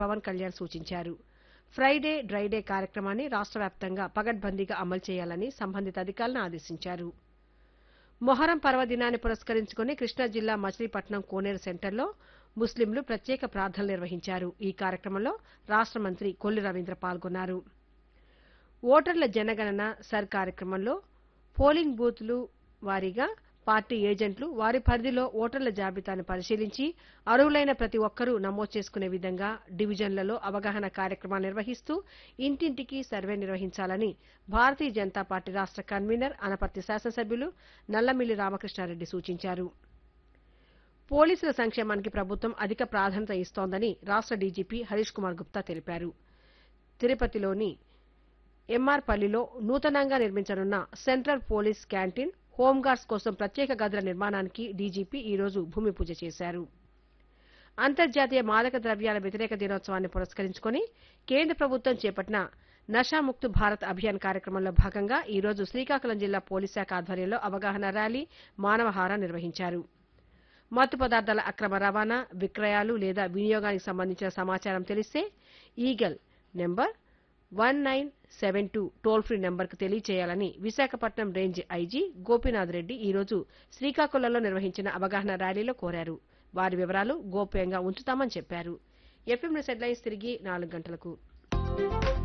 పవన్ కళ్యాణ్ సూచించారు. Friday dry day కార్యక్రమాన్ని రాష్ట్ర వ్యాప్తంగా పగడ్బందీగా అమలు చేయాలని సంబంధిత అధికారులను ఆదేశించారు. మొహరం పర్వదినాన్ని పురస్కరించుకుని కృష్ణా జిల్లా మచిలీపట్నం కోనేరు సెంటర్లో ముస్లింలు ప్రత్యేక ప్రార్థనలు నిర్వహించారు. ఈ కార్యక్రమంలో రాష్ట్ర మంత్రి కొల్లు రవీంద్ర పాల్గొన్నారు. ఓటర్ల జనగణన సర్ కార్యక్రమంలో పోలింగ్ బూత్లు వారీగా పార్టీ ఏజెంట్లు వారి పరిధిలో ఓటర్ల జాబితాను పరిశీలించి అర్హులైన ప్రతి ఒక్కరూ నమోదు చేసుకునే విధంగా డివిజన్లలో అవగాహన కార్యక్రమాలు నిర్వహిస్తూ ఇంటింటికి సర్వే నిర్వహించాలని భారతీయ జనతా పార్టీ రాష్ట్ర కన్వీనర్ అనపర్తి శాసనసభ్యులు నల్లమిల్లి రామకృష్ణారెడ్డి సూచించారు. పోలీసుల సంక్షేమానికి ప్రభుత్వం అధిక ప్రాధాన్యత ఇస్తోందని రాష్ట్ర డీజీపీ హరీష్ కుమార్ గుప్తా తెలిపారు. తిరుపతిలోని ఎంఆర్పల్లిలో నూతనంగా నిర్మించనున్న సెంట్రల్ పోలీస్ క్యాంటీన్, హోంగార్డ్స్ కోసం ప్రత్యేక గదుల నిర్మాణానికి డీజీపీ ఈ రోజు భూమి పూజ చేశారు. అంతర్జాతీయ మాదక ద్రవ్యాల వ్యతిరేక దినోత్సవాన్ని పురస్కరించుకుని కేంద్ర ప్రభుత్వం చేపట్టిన నషాముక్త్ భారత్ అభియాన్ కార్యక్రమంలో భాగంగా ఈ రోజు శ్రీకాకుళం జిల్లా పోలీస్ శాఖ ఆధ్వర్యంలో అవగాహన ర్యాలీ, మానవహారం నిర్వహించారు. మత్తు పదార్థాల అక్రమ రవాణా, విక్రయాలు లేదా వినియోగానికి సంబంధించిన సమాచారం తెలిస్తే ఈగల్ నెంబర్ 1972 టోల్ ఫ్రీ నెంబర్కు తెలియజేయాలని విశాఖపట్నం రేంజ్ ఐజీ గోపీనాథ్ రెడ్డి ఈ రోజు శ్రీకాకుళంలో నిర్వహించిన అవగాహన ర్యాలీలో కోరారు. వారి వివరాలు గోప్యంగా ఉంచుతామని చెప్పారు. ఎఫ్ఎం న్యూస్ హెడ్లైన్స్ తిరిగి 4 గంటలకు.